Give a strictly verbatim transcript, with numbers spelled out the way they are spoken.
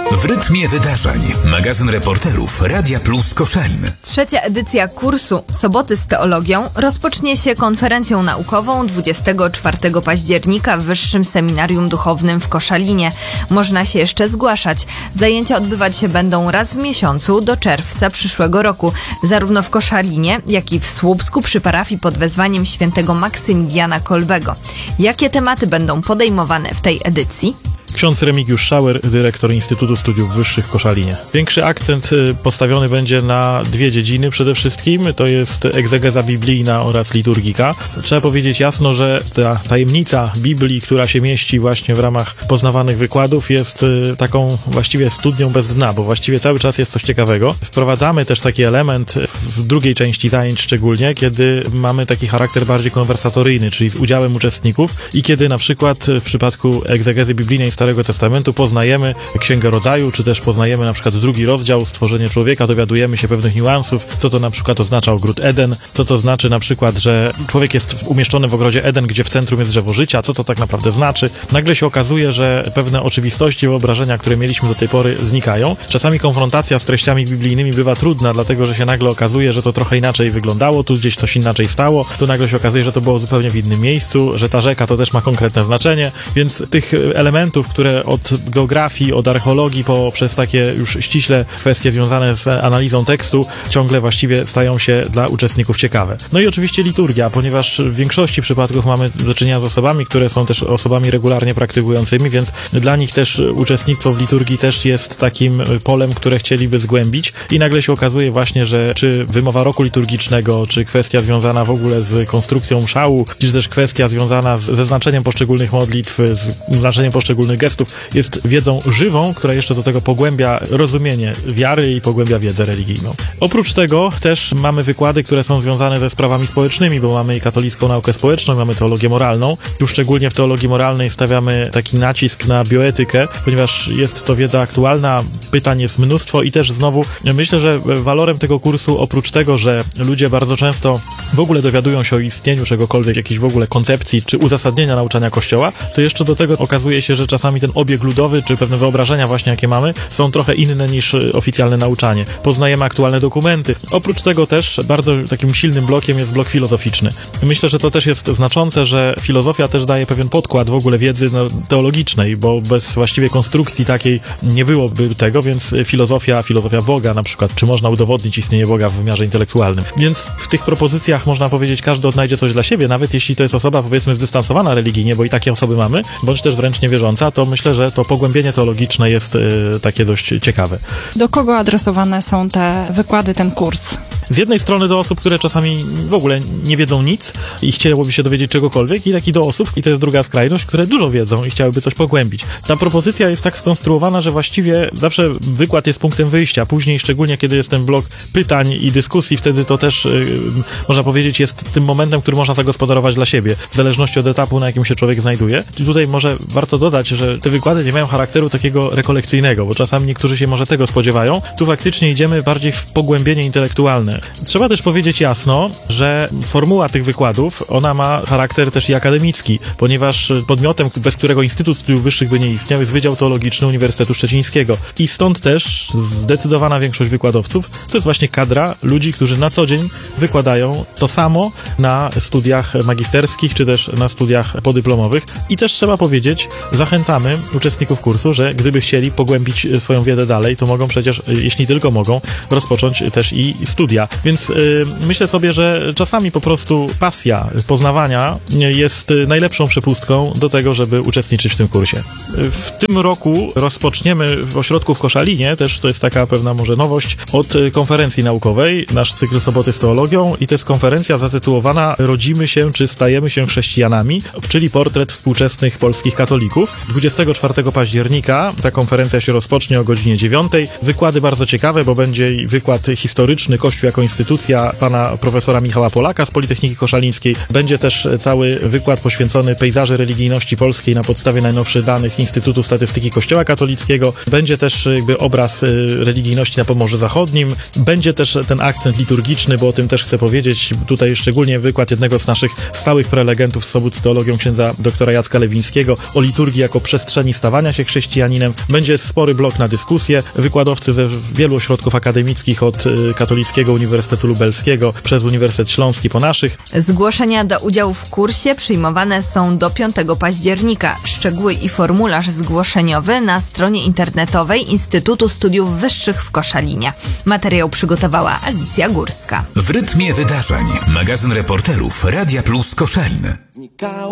W rytmie wydarzeń. Magazyn reporterów Radia Plus Koszalin. Trzecia edycja kursu Soboty z teologią rozpocznie się konferencją naukową dwudziestego czwartego października w Wyższym Seminarium Duchownym w Koszalinie. Można się jeszcze zgłaszać. Zajęcia odbywać się będą raz w miesiącu do czerwca przyszłego roku, zarówno w Koszalinie, jak i w Słupsku przy parafii pod wezwaniem świętego Maksymiliana Kolbego. Jakie tematy będą podejmowane w tej edycji? Ksiądz Remigiusz Schauer, dyrektor Instytutu Studiów Wyższych w Koszalinie. Większy akcent postawiony będzie na dwie dziedziny przede wszystkim, to jest egzegeza biblijna oraz liturgika. Trzeba powiedzieć jasno, że ta tajemnica Biblii, która się mieści właśnie w ramach poznawanych wykładów, jest taką właściwie studnią bez dna, bo właściwie cały czas jest coś ciekawego. Wprowadzamy też taki element w drugiej części zajęć szczególnie, kiedy mamy taki charakter bardziej konwersatoryjny, czyli z udziałem uczestników i kiedy na przykład w przypadku egzegezy biblijnej Starego Testamentu poznajemy Księgę Rodzaju, czy też poznajemy na przykład drugi rozdział, Stworzenie człowieka, dowiadujemy się pewnych niuansów, co to na przykład oznacza ogród Eden, co to znaczy na przykład, że człowiek jest umieszczony w ogrodzie Eden, gdzie w centrum jest drzewo życia, co to tak naprawdę znaczy. Nagle się okazuje, że pewne oczywistości, wyobrażenia, które mieliśmy do tej pory, znikają. Czasami konfrontacja z treściami biblijnymi bywa trudna, dlatego że się nagle okazuje, że to trochę inaczej wyglądało, tu gdzieś coś inaczej stało, tu nagle się okazuje, że to było zupełnie w innym miejscu, że ta rzeka to też ma konkretne znaczenie, więc tych elementów, które od geografii, od archeologii poprzez takie już ściśle kwestie związane z analizą tekstu ciągle właściwie stają się dla uczestników ciekawe. No i oczywiście liturgia, ponieważ w większości przypadków mamy do czynienia z osobami, które są też osobami regularnie praktykującymi, więc dla nich też uczestnictwo w liturgii też jest takim polem, które chcieliby zgłębić i nagle się okazuje właśnie, że czy wymowa roku liturgicznego, czy kwestia związana w ogóle z konstrukcją mszału, czy też kwestia związana z, ze znaczeniem poszczególnych modlitw, z znaczeniem poszczególnych gestów, jest wiedzą żywą, która jeszcze do tego pogłębia rozumienie wiary i pogłębia wiedzę religijną. Oprócz tego też mamy wykłady, które są związane ze sprawami społecznymi, bo mamy i katolicką naukę społeczną, mamy teologię moralną. Tu szczególnie w teologii moralnej stawiamy taki nacisk na bioetykę, ponieważ jest to wiedza aktualna, pytań jest mnóstwo i też znowu myślę, że walorem tego kursu, oprócz tego, że ludzie bardzo często w ogóle dowiadują się o istnieniu czegokolwiek, jakiejś w ogóle koncepcji czy uzasadnienia nauczania Kościoła, to jeszcze do tego okazuje się, że czasami ten obieg ludowy, czy pewne wyobrażenia właśnie, jakie mamy, są trochę inne niż oficjalne nauczanie. Poznajemy aktualne dokumenty. Oprócz tego też bardzo takim silnym blokiem jest blok filozoficzny. Myślę, że to też jest znaczące, że filozofia też daje pewien podkład w ogóle wiedzy no, teologicznej, bo bez właściwie konstrukcji takiej nie byłoby tego, więc filozofia, filozofia Boga na przykład, czy można udowodnić istnienie Boga w wymiarze intelektualnym. Więc w tych propozycjach można powiedzieć, każdy odnajdzie coś dla siebie, nawet jeśli to jest osoba powiedzmy zdystansowana religijnie, bo i takie osoby mamy, bądź też wręcz niewierząca, to myślę, że to pogłębienie teologiczne jest y, takie dość ciekawe. Do kogo adresowane są te wykłady, ten kurs? Z jednej strony do osób, które czasami w ogóle nie wiedzą nic i chciałoby się dowiedzieć czegokolwiek, i tak i do osób, i to jest druga skrajność, które dużo wiedzą i chciałyby coś pogłębić. Ta propozycja jest tak skonstruowana, że właściwie zawsze wykład jest punktem wyjścia. Później, szczególnie kiedy jest ten blok pytań i dyskusji, wtedy to też, yy, można powiedzieć, jest tym momentem, który można zagospodarować dla siebie, w zależności od etapu, na jakim się człowiek znajduje. I tutaj może warto dodać, że te wykłady nie mają charakteru takiego rekolekcyjnego, bo czasami niektórzy się może tego spodziewają. Tu faktycznie idziemy bardziej w pogłębienie intelektualne. Trzeba też powiedzieć jasno, że formuła tych wykładów, ona ma charakter też i akademicki, ponieważ podmiotem, bez którego Instytut Studiów Wyższych by nie istniał, jest Wydział Teologiczny Uniwersytetu Szczecińskiego. I stąd też zdecydowana większość wykładowców to jest właśnie kadra ludzi, którzy na co dzień wykładają to samo na studiach magisterskich, czy też na studiach podyplomowych. I też trzeba powiedzieć, zachęcamy uczestników kursu, że gdyby chcieli pogłębić swoją wiedzę dalej, to mogą przecież, jeśli tylko mogą, rozpocząć też i studia. Więc yy, myślę sobie, że czasami po prostu pasja poznawania jest najlepszą przepustką do tego, żeby uczestniczyć w tym kursie. W tym roku rozpoczniemy w ośrodku w Koszalinie, też to jest taka pewna może nowość, od konferencji naukowej, nasz cykl Soboty z teologią, i to jest konferencja zatytułowana Rodzimy się czy stajemy się chrześcijanami, czyli portret współczesnych polskich katolików. dwudziestego czwartego października ta konferencja się rozpocznie o godzinie dziewiątej. Wykłady bardzo ciekawe, bo będzie wykład historyczny Kościół jako jako instytucja pana profesora Michała Polaka z Politechniki Koszalińskiej. Będzie też cały wykład poświęcony pejzaży religijności polskiej na podstawie najnowszych danych Instytutu Statystyki Kościoła Katolickiego. Będzie też jakby obraz religijności na Pomorzu Zachodnim. Będzie też ten akcent liturgiczny, bo o tym też chcę powiedzieć. Tutaj szczególnie wykład jednego z naszych stałych prelegentów z Sobót z teologią, księdza doktora Jacka Lewińskiego, o liturgii jako przestrzeni stawania się chrześcijaninem. Będzie spory blok na dyskusję. Wykładowcy ze wielu ośrodków akademickich, od Katolickiego Uniwersytetu Lubelskiego przez Uniwersytet Śląski po naszych. Zgłoszenia do udziału w kursie przyjmowane są do piątego października. Szczegóły i formularz zgłoszeniowy na stronie internetowej Instytutu Studiów Wyższych w Koszalinie. Materiał przygotowała Alicja Górska. W rytmie wydarzeń. Magazyn reporterów Radia Plus Koszalin.